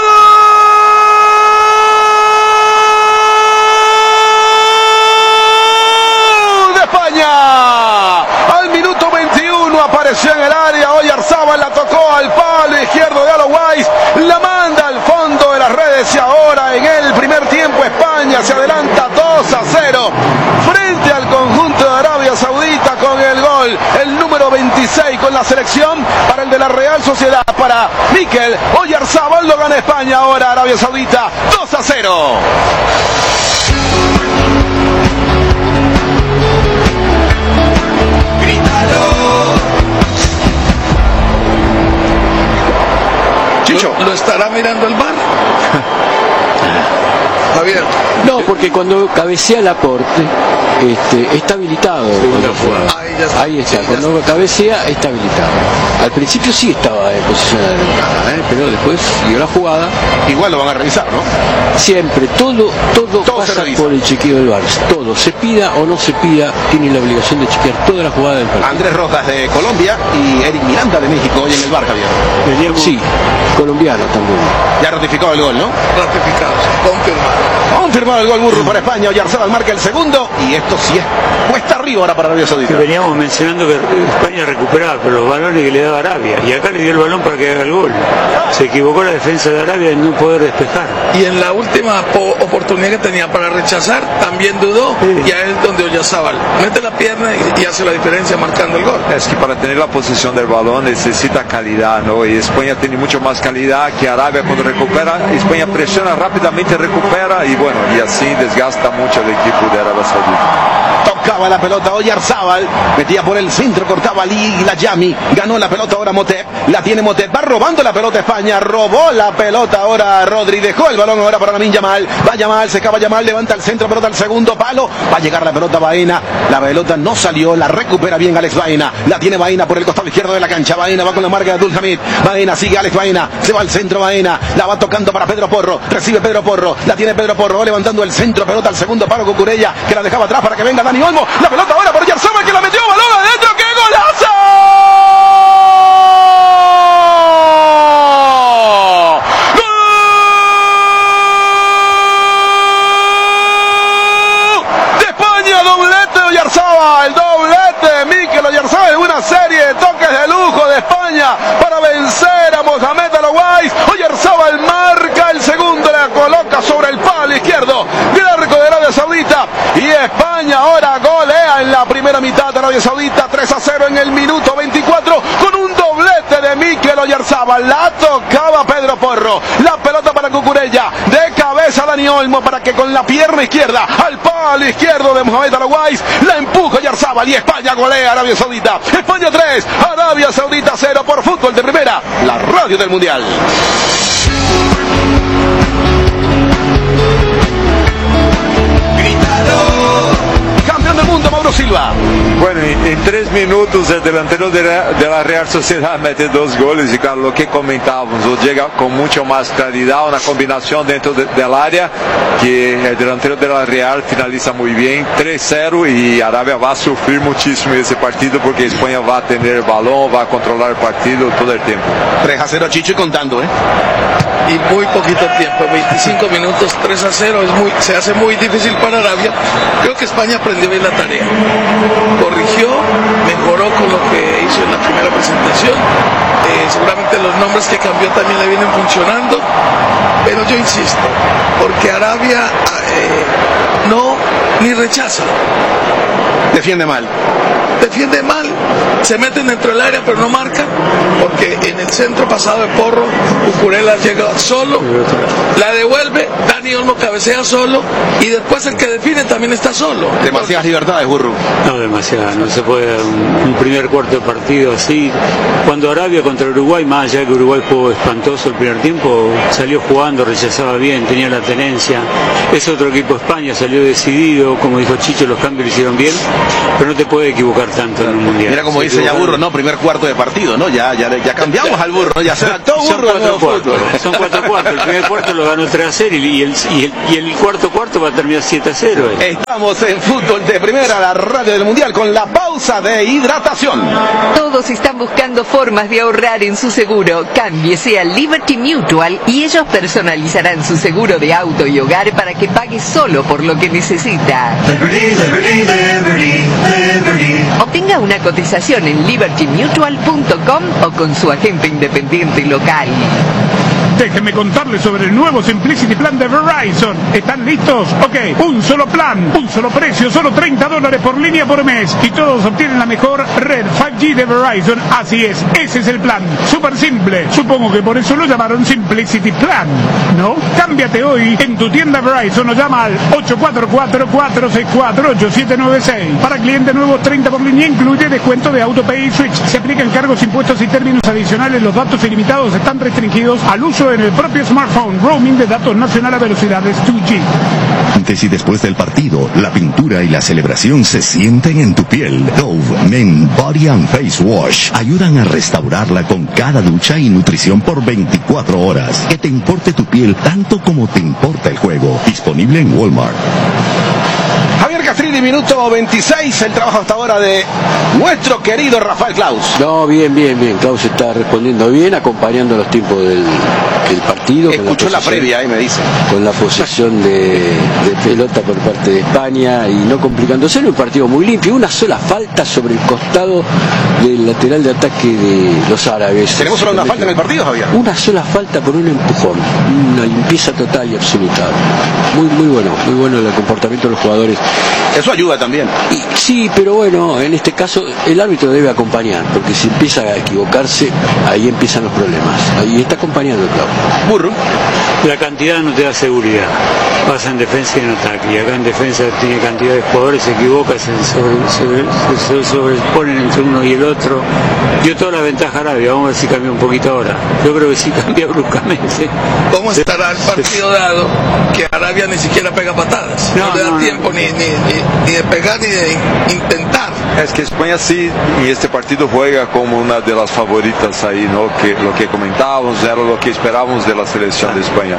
Apareció en el área, Oyarzábal la tocó al palo izquierdo de Aloguais, la manda al fondo de las redes y ahora en el primer tiempo España se adelanta 2-0 frente al conjunto de Arabia Saudita con el gol, el número 26 con la selección para el de la Real Sociedad, para Mikel Oyarzábal. Lo gana España ahora, Arabia Saudita 2-0. Chicho, ¿lo estará mirando el VAR? Javier. No, porque cuando cabecea Laporte, está habilitado. Ahí está, cuando cabecea está habilitado. Al principio sí estaba en posición de ventaja, pero después siguió la jugada. Igual lo van a revisar, ¿no? Siempre, todo pasa por el chequeo del VAR. Todo, se pida o no se pida, tiene la obligación de chequear toda la jugada del partido. Andrés Rojas de Colombia y Eric Miranda de México hoy en el VAR, Javier. Sí, colombiano también. Ya ratificado el gol, ¿no? Ratificado, confirmado el gol burro para España. Oyarzábal marca el segundo y esto sí es cuesta arriba ahora para Arabia Saudita. Veníamos mencionando que España recuperaba pero los balones que le daba Arabia y acá le dio el balón para que haga el gol. Se equivocó la defensa de Arabia en no poder despejar. Y en la última oportunidad que tenía para rechazar también dudó, y ahí es donde Oyarzábal mete la pierna y hace la diferencia marcando el gol. Es que para tener la posición del balón necesita calidad, ¿no? Y España tiene mucho más calidad que Arabia cuando recupera. España presiona rápidamente, recupera y bueno, y así desgasta mucho el equipo de Arabia Saudita. Tocaba la pelota Oyarzábal, metía por el centro, cortaba Lilla Yami, ganó la pelota ahora Motep, la tiene Motep, va robando la pelota España, robó la pelota ahora Rodri, dejó el balón ahora para Lamine Yamal, va Yamal, se acaba Yamal, levanta el centro, pelota al segundo palo, va a llegar la pelota Baena, la pelota no salió, la recupera bien Alex Baena, la tiene Baena por el costado izquierdo de la cancha, Baena va con la marca de Abdul Hamid, Baena sigue Alex Baena, se va al centro Baena, la va tocando para Pedro Porro, recibe Pedro Porro, la tiene Pedro Porro, va levantando el centro, pelota al segundo palo Cucurella, que la dejaba atrás para que venga Dani Olmo, la pelota ahora por Oyarzábal que la metió, balón adentro, ¡qué golazo! Mikel Oyarzábal, una serie de toques de lujo de España para vencer a Mohamed Aloguais. Oyarzábal marca el segundo, la coloca sobre el palo izquierdo del arco de Arabia Saudita y España ahora golea en la primera mitad de Arabia Saudita 3-0 en el minuto 24 con un doblete de Mikel Oyarzábal. La tocaba Pedro Porro, la pelota para Cucurella, de cabeza Dani Olmo para que con la pierna izquierda al palo izquierdo de Mohamed Aloguais la empuja Oyarzábal y España golea a Arabia Saudita. España 3, Arabia Saudita 0 por Fútbol de Primera, la radio del Mundial. Campeón del mundo Mauro Silva. Bueno, en 3 minutos el delantero de la Real Sociedad mete 2 goles y claro, lo que comentábamos, llega con mucho más claridad, una combinación dentro del área que el delantero de la Real finaliza muy bien, 3-0 y Arabia va a sufrir muchísimo ese partido porque España va a tener el balón, va a controlar el partido todo el tiempo. 3-0 Chicho y contando, Y muy poquito tiempo, 25 minutos, 3-0, se hace muy difícil para Arabia. Creo que España aprendió bien la tarea, corrigió, mejoró con lo que hizo en la primera presentación, seguramente los nombres que cambió también le vienen funcionando, pero yo insisto, porque Arabia no ni rechaza, defiende mal, se meten dentro del área pero no marcan, porque en el centro pasado de Porro, Cucurella llega solo, la devuelve, Dani Olmo cabecea solo y después el que define también está solo. Demasiadas libertades, Burro. No, demasiadas, no se puede un primer cuarto de partido así. Cuando Arabia contra Uruguay, más allá de que Uruguay jugó espantoso el primer tiempo, salió jugando, rechazaba bien, tenía la tenencia. Es otro equipo. España salió decidido, como dijo Chicho, los cambios lo hicieron bien, pero no te puede equivocar tanto en un mundial. Mira como dice ya Burro, ¿no? Primer cuarto de partido, ¿no? Ya cambiamos al Burro, ya se adaptó Burro. Son 4 cuartos. El primer cuarto lo ganó 3-0 y el cuarto va a terminar 7-0. Estamos en Fútbol de Primera, la radio del Mundial, con la pausa de hidratación. Todos están buscando formas de ahorrar en su seguro. Cámbiese a Liberty Mutual y ellos personalizarán su seguro de auto y hogar para que pague solo por lo que necesita. Obtenga una cotización en libertymutual.com o con su agente independiente local. Déjenme contarles sobre el nuevo Simplicity Plan de Verizon. ¿Están listos? Ok, un solo plan, un solo precio, solo $30 por línea por mes. Y todos obtienen la mejor red 5G de Verizon. Así es, ese es el plan. Súper simple. Supongo que por eso lo llamaron Simplicity Plan, ¿no? Cámbiate hoy en tu tienda Verizon o llama al 844-464-8796. Para cliente nuevo, 30 por línea, incluye descuento de AutoPay y Switch. Se aplican cargos, impuestos y términos adicionales. Los datos ilimitados están restringidos al uso en el propio smartphone. Roaming de datos nacional a velocidades 2G. Antes y después del partido, la pintura y la celebración se sienten en tu piel. Dove Men Body and Face Wash ayudan a restaurarla con cada ducha y nutrición por 24 horas. Que te importe tu piel tanto como te importa el juego. Disponible en Walmart. Javier Castrilli, minuto 26, el trabajo hasta ahora de nuestro querido Rafael Claus. No, bien. Claus está respondiendo bien, acompañando los tiempos del partido. Escuchó la previa, me dice. Con la posesión de pelota por parte de España y no complicándose en un partido muy limpio. Una sola falta sobre el costado del lateral de ataque de los árabes. ¿Tenemos solo una falta en el partido, Javier? Una sola falta por un empujón. Una limpieza total y absoluta. Muy bueno el comportamiento de los jugadores. Eso ayuda también. Sí, pero bueno, en este caso el árbitro debe acompañar, porque si empieza a equivocarse, ahí empiezan los problemas. Ahí está acompañando el club. Burro. La cantidad no te da seguridad. Pasa en defensa y en ataque. Y acá en defensa tiene cantidad de jugadores, se equivoca, se sobreponen entre uno y el otro. Dio toda la ventaja a Arabia. Vamos a ver si cambia un poquito ahora. Yo creo que sí cambia bruscamente. ¿Cómo estará el partido dado que Arabia ni siquiera pega patadas? No le da tiempo ni de pegar ni de intentar. Es que España sí en este partido juega como una de las favoritas ahí, ¿no? Que lo que comentábamos era lo que esperábamos de la selección de España.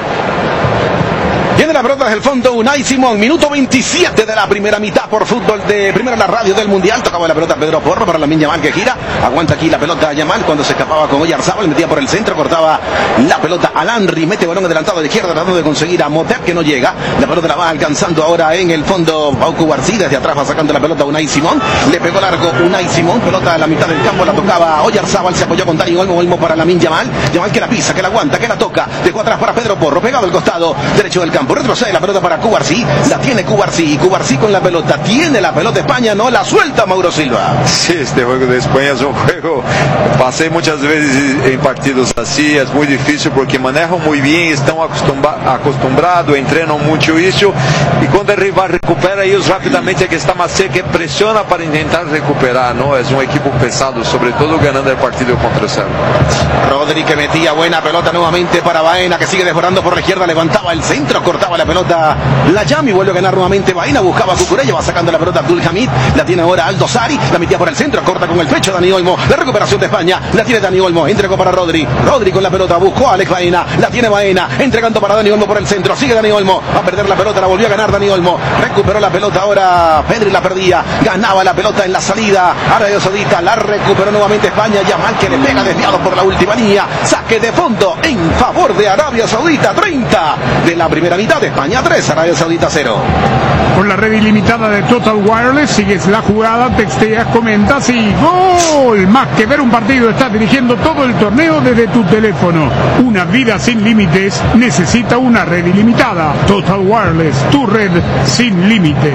Viene la pelota desde el fondo, Unai Simón, minuto 27 de la primera mitad por Fútbol de Primera, la radio del Mundial. Tocaba la pelota Pedro Porro para Lamine Yamal que gira. Aguanta aquí la pelota a Yamal cuando se escapaba con Oyarzábal, metía por el centro, cortaba la pelota a Landry, mete balón adelantado de izquierda tratando de conseguir a Motet que no llega. La pelota la va alcanzando ahora en el fondo Pau Cubarsí, desde atrás va sacando la pelota a Unai Simón. Le pegó largo Unai Simón, pelota a la mitad del campo, la tocaba Oyarzábal, se apoyó con Dani Olmo para Lamine Yamal. Yamal que la pisa, que la aguanta, que la toca, dejó atrás para Pedro Porro, pegado al costado derecho del campo. Retrocede la pelota para Cubarsí, la tiene Cubarsí con la pelota, tiene la pelota España, no la suelta Mauro Silva. Sí, este juego de España es un juego, pasé muchas veces en partidos así, es muy difícil porque manejan muy bien, están acostumbrados, entrenan mucho eso, y cuando el rival recupera ellos rápidamente que está más cerca, presiona para intentar recuperar, ¿no? Es un equipo pesado, sobre todo ganando el partido contra Serbia. Rodri que metía buena pelota nuevamente para Baena, que sigue desbordando por la izquierda, levantaba el centro, cortaba cortaba la pelota la Yami, vuelve a ganar nuevamente Baena, buscaba a Cucurella, va sacando la pelota Abdul Hamid, la tiene ahora Aldo Sari, la metía por el centro, corta con el pecho Dani Olmo, la recuperación de España, la tiene Dani Olmo, entregó para Rodri con la pelota, buscó a Alex Baena, la tiene Baena, entregando para Dani Olmo por el centro, sigue Dani Olmo, va a perder la pelota, la volvió a ganar Dani Olmo, recuperó la pelota ahora Pedri, la perdía, ganaba la pelota en la salida, Arabia Saudita, la recuperó nuevamente España, Yamal que le pega desviado por la última línea, saque de fondo en favor de Arabia Saudita, 30 de la primera mitad, España 3, Arabia Saudita 0. Con la red ilimitada de Total Wireless, sigues la jugada, texteas, comentas y ¡gol! Más que ver un partido, estás dirigiendo todo el torneo desde tu teléfono. Una vida sin límites necesita una red ilimitada. Total Wireless, tu red sin límites.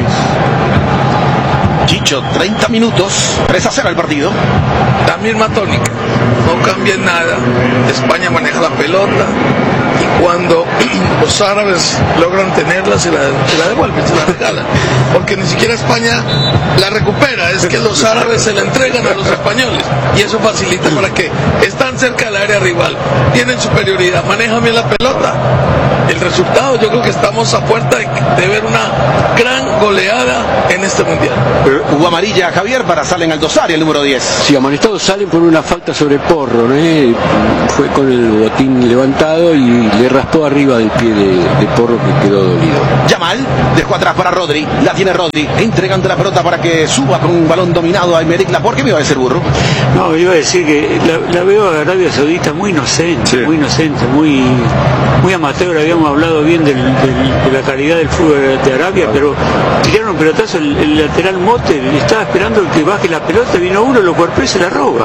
Chicho, 30 minutos, 3-0 el partido. La misma tónica, no cambia en nada. España maneja la pelota y cuando los árabes logran tenerla se la devuelven, se la regalan. Porque ni siquiera España la recupera, es que los árabes se la entregan a los españoles y eso facilita para que están cerca del área rival, tienen superioridad, manejan bien la pelota. El resultado, yo creo que estamos a puerta de ver una gran goleada en este mundial. Hubo amarilla a Javier para Salen Aldosari, el número 10. Sí, amonestados Salen por una falta sobre Porro, ¿no? Fue con el botín levantado y le raspó arriba del pie de Porro, que quedó dolido. Yamal dejó atrás para Rodri, la tiene Rodri, entregando la pelota para que suba con un balón dominado a Aymeric Laporte. ¿Qué me iba a decir, Burro? No, iba a decir que la veo a Arabia Saudita muy inocente, muy inocente, muy amateur. Habíamos hablado bien de la calidad del fútbol de Arabia, pero tiraron un pelotazo, el lateral Mote estaba esperando que baje la pelota, vino uno, lo golpeó y se la roba.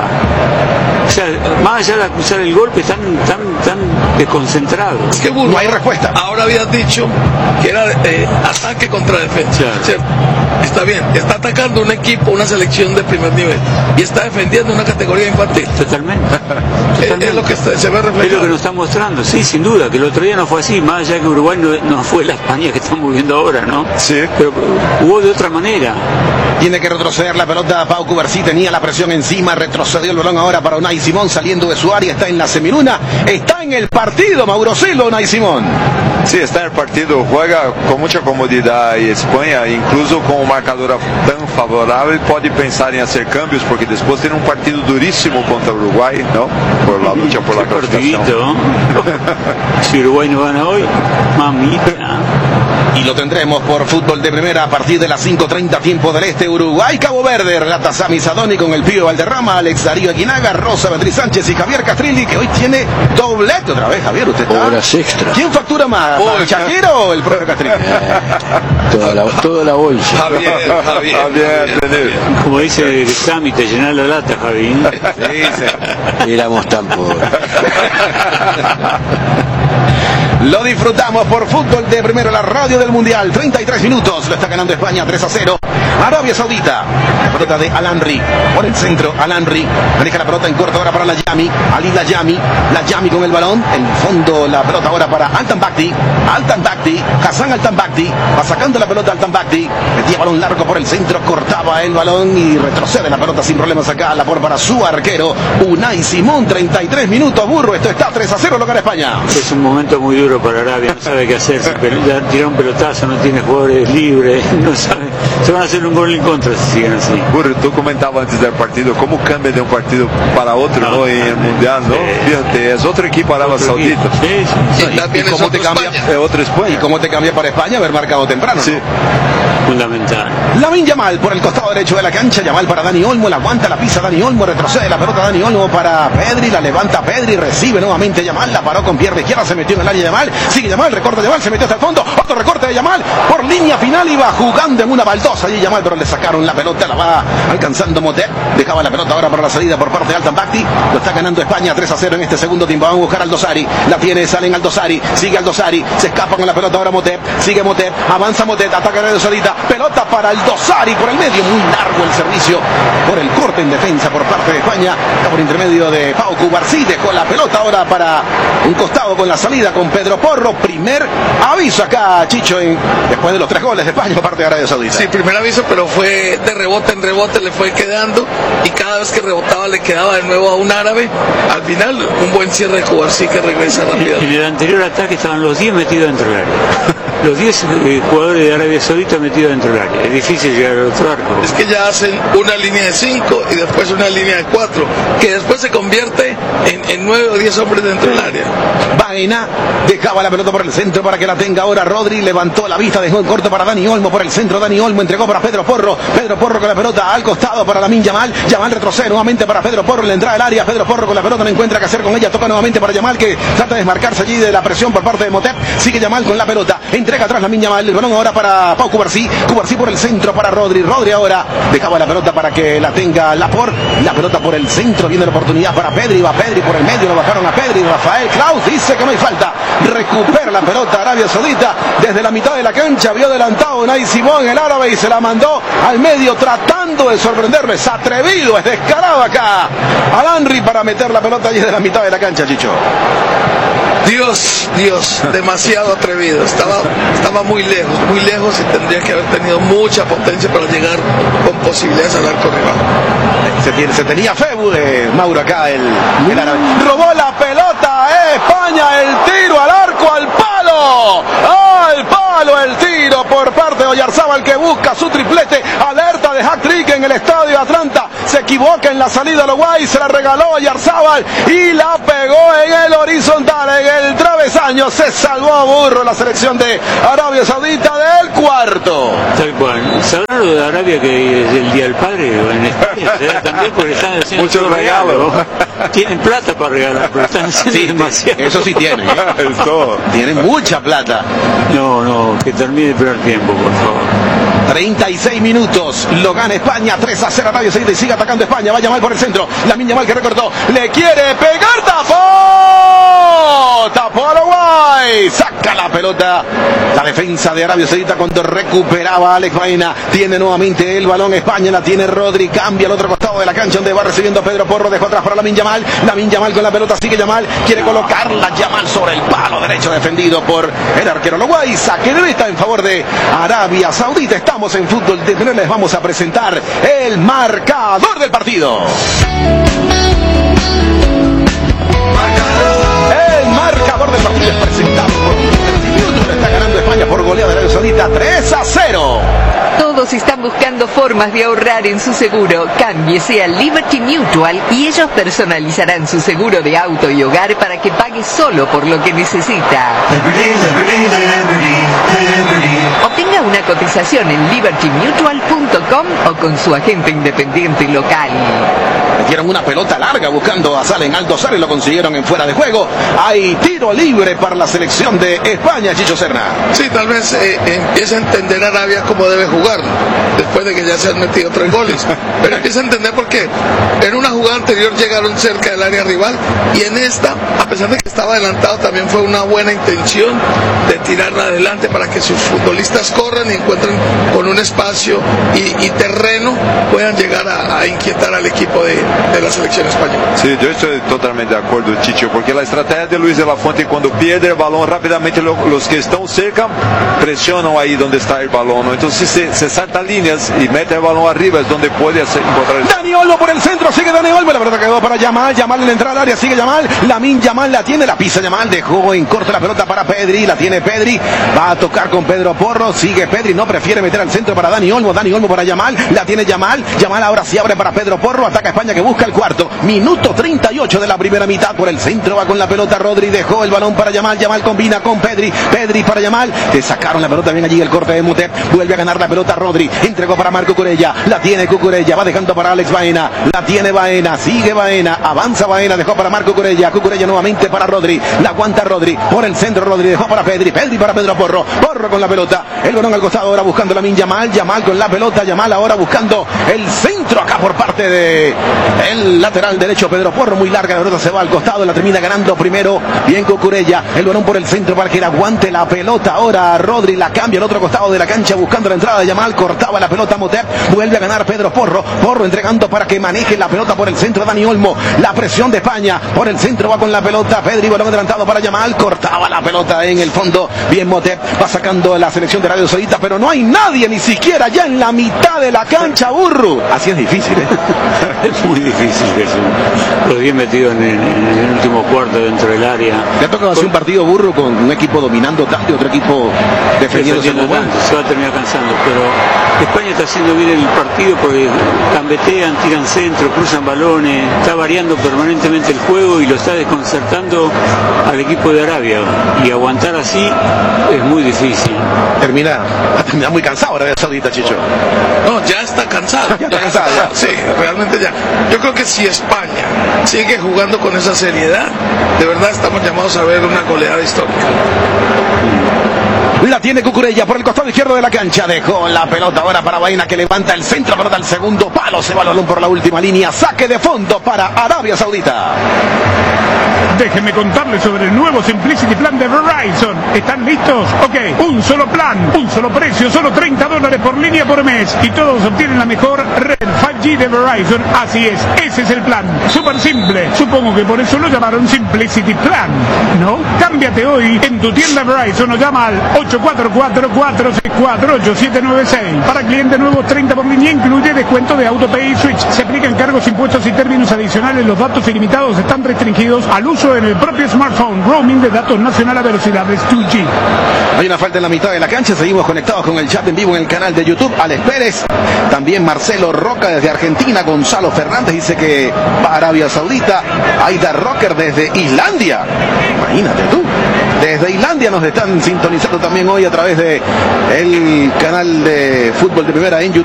O sea, más allá de acusar el golpe, tan desconcentrado. Es que no hay respuesta. Ahora habías dicho que era ataque contra defensa. Claro. Está bien, está atacando un equipo, una selección de primer nivel y está defendiendo una categoría infantil. Totalmente. Es lo que se ve reflejado. Es lo que nos está mostrando, sí, sin duda, que el otro día no fue así, más allá que Uruguay no fue la España que estamos viendo ahora, ¿no? Sí. Pero jugó de otra manera. Tiene que retroceder la pelota, Pau Cubarsí tenía la presión encima, retrocedió el balón ahora para Unai Simón saliendo de su área, está en la semiluna, está en el partido, Mauro Celo, Unai Simón. Sí, está en el partido, juega con mucha comodidad y España, incluso con un marcador tan favorable, puede pensar en hacer cambios, porque después tiene un partido durísimo contra Uruguay, ¿no? Por la lucha por la clasificación. Si Uruguay no gana hoy, mamita. Y lo tendremos por Fútbol de Primera a partir de las 5:30 tiempo del Este. Uruguay, Cabo Verde, relata Sami Sadoni con el Pío Valderrama, Alex Darío Aguinaga, Rosa Beatriz Sánchez y Javier Castrilli, que hoy tiene doblete otra vez. Javier, usted está. Horas extra. ¿Quién factura más? ¿El Shakira o el propio Castrilli? Toda la bolsa. Javier. Como dice Sami, te llena la lata, Javi. Sí. Éramos tan pobres. Lo disfrutamos por Fútbol de Primera, la radio del Mundial. 33 minutos, lo está ganando España 3-0. Arabia Saudita, la pelota de Al-Amri, por el centro, Al-Amri, maneja la pelota en corto ahora para la Yami, Ali la Yami con el balón, en fondo la pelota ahora para Altan Bakti, Hassan Altan Bakti, va sacando la pelota Altan Bakti, metía balón largo por el centro, cortaba el balón y retrocede la pelota sin problemas acá, la por para su arquero, Unai Simón, 33 minutos, Burro, esto está 3-0, lo gana España. Es un momento muy duro para Arabia, no sabe qué hacer, tirar un pelotazo, no tiene jugadores libres, no sabe, se van a hacer un gol en contra si siguen así. Burro, tú comentabas antes del partido, cómo cambia de un partido para otro, ¿no? En el Mundial, ¿no? Fíjate, es otro equipo Arabia Saudita. ¿Y cómo te cambia? Otro España. ¿Y cómo te cambia para España haber marcado temprano? Sí. Fundamental. Lamine Yamal por el costado derecho de la cancha, Yamal para Dani Olmo, la aguanta, la pisa Dani Olmo, retrocede la pelota Dani Olmo para Pedri, la levanta Pedri, recibe nuevamente Yamal, la paró con pierna izquierda, se metió en el área de Yamal, sigue Yamal, recorte de Yamal, se metió hasta el fondo, otro recorte de Yamal, por línea final iba jugando en una baldosa allí Yamal, pero le sacaron la pelota, la va alcanzando Motet, dejaba la pelota ahora para la salida por parte de Altan Bakti, lo está ganando España 3-0 en este segundo tiempo, van a buscar a Aldosari, la tiene, salen Aldosari, sigue Aldosari, se escapa con la pelota ahora Motet, sigue Motet, avanza Motet, ataca a Aldosarita, pelota para Aldosari por el medio, muy largo el servicio por el corte en defensa por parte de España, está por intermedio de Pau Cubarsí, dejó la pelota ahora para un costado con la salida con Pedro Porro, primer aviso acá Chicho después de los 3 goles. goles de España por parte de Arabia Saudita. Sí, primer aviso, pero fue de rebote en rebote, le fue quedando y cada vez que rebotaba le quedaba de nuevo a un árabe. Al final, un buen cierre de Cubarsí que regresa rápido. En el anterior ataque estaban los 10 metidos dentro del área. Los 10 jugadores de Arabia Saudita metidos dentro del área. Es difícil llegar al otro arco. Es que ya hacen una línea de 5 y después una línea de 4, que después se convierte en 9 o 10 hombres dentro del área. Baena dejaba la pelota por el centro para que la tenga ahora Rodri, levantó la vista, dejó en corto para Dani Olmo por el centro, Dani Olmo entregó para Pedro Porro con la pelota al costado para Lamine Yamal, Yamal retrocede nuevamente para Pedro Porro, la entrada al área, Pedro Porro con la pelota no encuentra qué hacer con ella, toca nuevamente para Yamal que trata de desmarcarse allí de la presión por parte de Motep, sigue Yamal con la pelota, entrega atrás Lamine Yamal, el balón ahora para Pau Cubarsí por el centro para Rodri ahora dejaba la pelota para que la tenga Laporte, la pelota por el centro, viene la oportunidad para Pedri, va Pedri por el medio, lo bajaron a Pedri, Rafael Klaus dice que no hay falta, recupera la pelota Arabia Saudita desde la mitad de la cancha, vio adelantado Unai Simón el árabe y se la mandó al medio tratando de sorprenderlo, es atrevido, es descarado acá al Henry para meter la pelota allí de la mitad de la cancha, Chicho. Dios, demasiado atrevido, estaba muy lejos y tendría que haber tenido mucha potencia para llegar con posibilidades al arco rival. Se tenía fe, Mauro acá el árabe. Robó la pelota España, el tiro al arco, al palo, el tiro por parte de Oyarzábal que busca su triplete, alerta de hat-trick en el estadio Atlanta, se equivoca en la salida a Uruguay, se la regaló Oyarzábal y la pegó en el horizontal, en el travesaño, se salvó a burro la selección de Arabia Saudita del cuarto. Tal cual, ¿sabrán lo de Arabia que es el Día del Padre en España? Se da también porque están haciendo muchos regalos. Tienen plata para regalar, pero están haciendo demasiado. Eso sí tienen, tienen mucha plata. No, que termine el primer tiempo, por favor. 36 minutos, lo gana España, 3-0 Arabia Saudita y sigue atacando España, va Yamal por el centro, Lamine Yamal que recortó, le quiere pegar, tapó Uruguay, saca la pelota, la defensa de Arabia Saudita cuando recuperaba Alex Baena, tiene nuevamente el balón España, la tiene Rodri, cambia al otro costado de la cancha donde va recibiendo Pedro Porro, dejó atrás para Lamine Yamal con la pelota, sigue Yamal, quiere colocarla, Yamal sobre el palo derecho defendido por el arquero Uruguay, saque de meta en favor de Arabia Saudita. Estamos en Fútbol de Tener, les vamos a presentar el marcador del partido. El marcador del partido es presentado por está ganando España por goleada de Arabia Saudita 3-0. Todos están buscando formas de ahorrar en su seguro. Cámbiese a Liberty Mutual y ellos personalizarán su seguro de auto y hogar para que pague solo por lo que necesita. Obtenga una cotización en libertymutual.com o con su agente independiente local. Metieron una pelota larga buscando a Salen Aldosar y lo consiguieron en fuera de juego. Hay tiro libre para la selección de España, Chicho Serna. Sí, tal vez empieza a entender Arabia cómo debe jugar después de que ya se han metido 3 goles. Pero empieza a entender por qué. En una jugada anterior llegaron cerca del área rival y en esta, a pesar de que estaba adelantado, también fue una buena intención de tirarla adelante para que sus futbolistas corran y encuentren con un espacio y terreno puedan llegar a inquietar al equipo de la selección española. Sí, yo estoy totalmente de acuerdo, Chicho, porque la estrategia de Luis de la Fuente cuando pierde el balón rápidamente los que están cerca presionan ahí donde está el balón, ¿no? Entonces se salta líneas y mete el balón arriba, es donde puede encontrar el... Dani Olmo por el centro, sigue Dani Olmo, la pelota quedó para Yamal en la entrada al área, sigue Yamal, Lamine Yamal la tiene, la pisa Yamal, dejó en corto la pelota para Pedri, la tiene Pedri, va a tocar con Pedro Porro, sigue Pedri, no prefiere meter al centro para Dani Olmo para Yamal, la tiene Yamal ahora sí abre para Pedro Porro, ataca España que busca el cuarto, minuto 38 de la primera mitad, por el centro va con la pelota Rodri, dejó el balón para Yamal combina con Pedri para Yamal, le sacaron la pelota, bien allí el corte de Mutep, vuelve a ganar la pelota Rodri, entregó para Marco Cucurella, la tiene Cucurella, va dejando para Alex Baena, la tiene Baena, sigue Baena, avanza Baena, dejó para Marco Cucurella nuevamente para Rodri, la aguanta Rodri, por el centro Rodri, dejó para Pedri para Pedro Porro con la pelota, el balón al costado ahora buscando Lamine Yamal con la pelota, Yamal ahora buscando el centro acá por parte de El lateral derecho Pedro Porro, muy larga, la pelota se va al costado, la termina ganando primero bien Cucurella. El balón por el centro para que le aguante la pelota. Ahora Rodri la cambia al otro costado de la cancha buscando la entrada de Yamal. Cortaba la pelota Motep, vuelve a ganar Pedro Porro. Porro entregando para que maneje la pelota por el centro Dani Olmo. La presión de España por el centro va con la pelota Pedri, balón adelantado para Yamal. Cortaba la pelota en el fondo. Bien Motep, va sacando la selección de Arabia Saudita, pero no hay nadie ni siquiera ya en la mitad de la cancha, Burru. Así es difícil, Es muy difícil, Jesús. Los 10 metidos en el último cuarto dentro del área. Le ha tocado hacer un partido, Burru, con un equipo dominando tanto y otro equipo defendiendo tanto. Se va a terminar cansando, pero España está haciendo bien el partido porque gambetean, tiran centro, cruzan balones, está variando permanentemente el juego y lo está desconcertando al equipo de Arabia. Y aguantar así es muy difícil. Termina muy cansado Arabia Saudita, Chicho. No, ya está cansado. Ya está cansado, ya. Sí, realmente ya. Yo creo que si España sigue jugando con esa seriedad, de verdad estamos llamados a ver una goleada histórica. La tiene Cucurella por el costado izquierdo de la cancha. Dejó la pelota ahora para Baena, que levanta el centro, pelota al segundo palo. Se va el balón por la última línea. Saque de fondo para Arabia Saudita. Déjenme contarles sobre el nuevo Simplicity Plan de Verizon. ¿Están listos? Ok, un solo plan, un solo precio, solo $30 por línea por mes. Y todos obtienen la mejor red 5G de Verizon. Así es, ese es el plan. Súper simple. Supongo que por eso lo llamaron Simplicity Plan, ¿no? Cámbiate hoy en tu tienda Verizon o llama al 844-464-8796. Para clientes nuevos, 30 por línea, incluye descuento de AutoPay y Switch. Se aplican cargos, impuestos y términos adicionales. Los datos ilimitados están restringidos al uso en el propio smartphone. Roaming de datos nacional a velocidades 2G. Hay una falta en la mitad de la cancha. Seguimos conectados con el chat en vivo en el canal de YouTube. Alex Pérez, también Marcelo Roca desde Argentina. Gonzalo Fernández dice que va a Arabia Saudita. Aida Rocker desde Islandia. Imagínate tú. Desde Islandia nos están sintonizando también hoy a través de el canal de fútbol de primera en YouTube.